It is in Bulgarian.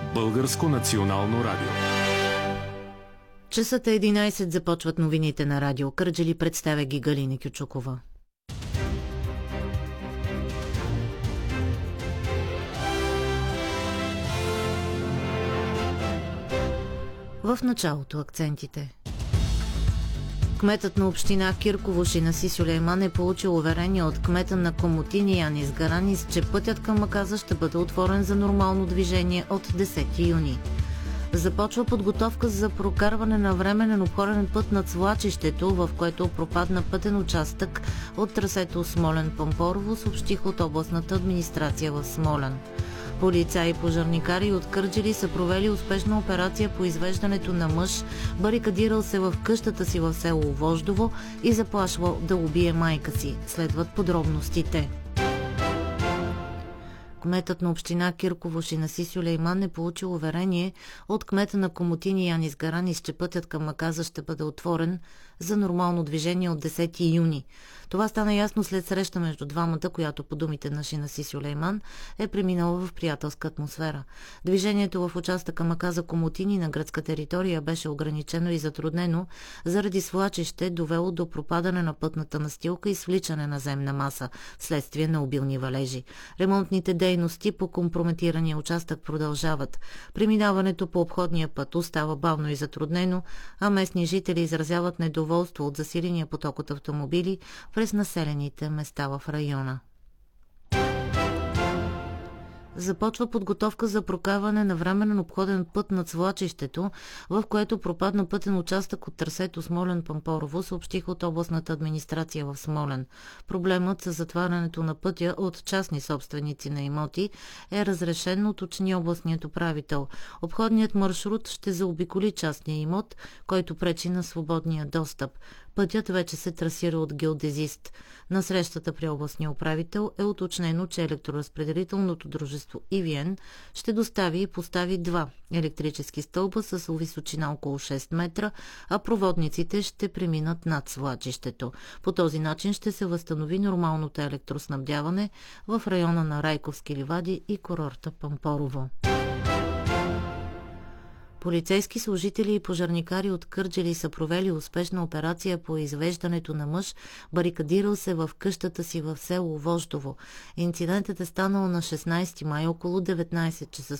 Българско национално радио. Часът е 11, започват новините на радио Кърджали, представя ги Галина Кючукова. В началото акцентите. Кметът на община Кирково Шинаси Сюлейман е получил уверение от кмета на Комотини Янис Гаранис, че пътят към Маказа ще бъде отворен за нормално движение от 10 юни. Започва подготовка за прокарване на временен обходен път над свлачището, в което пропадна пътен участък от трасето Смолян-Пампорово, съобщих от областната администрация в Смолян. Полицаи и пожарникари от Кърджали са провели успешна операция по извеждането на мъж, барикадирал се в къщата си в село Вождово и заплашвал да убие майка си. Следват подробностите. Кметът на община Кирково Шинаси Сюлейман е получил уверение от кмета на Комотини Янис Гаранис, че пътят към Маказа ще бъде отворен за нормално движение от 10 юни. Това стана ясно след среща между двамата, която по думите на Шинаси Сюлейман е преминала в приятелска атмосфера. Движението в участъка Маказа Комотини на гръцка територия беше ограничено и затруднено заради свлачище, довело до пропадане на пътната настилка и свличане на земна маса вследствие на обилни валежи. Ремонтните дейности по компрометирания участък продължават. Преминаването по обходния път остава бавно и затруднено, а местни жители изразяват недоволство от засиления поток от автомобили през населените места в района. Започва подготовка за прокарване на временен обходен път над свлачището, в което пропадна пътен участък от трасето Смолян-Пампорово, съобщих от областната администрация в Смолян. Проблемът с затварянето на пътя от частни собственици на имоти е разрешен, уточни областният управител. Обходният маршрут ще заобиколи частния имот, който пречи на свободния достъп. Пътят вече се трасира от геодезист. На срещата при областния управител е уточнено, че електроразпределителното дружество ИВН ще достави и постави 2 електрически стълба с височина около 6 метра, а проводниците ще преминат над свлачището. По този начин ще се възстанови нормалното електроснабдяване в района на Райковски ливади и курорта Пампорово. Полицейски служители и пожарникари от Кърджали са провели успешна операция по извеждането на мъж, барикадирал се в къщата си в село Вождово. Инцидентът е станал на 16 май около 19 часа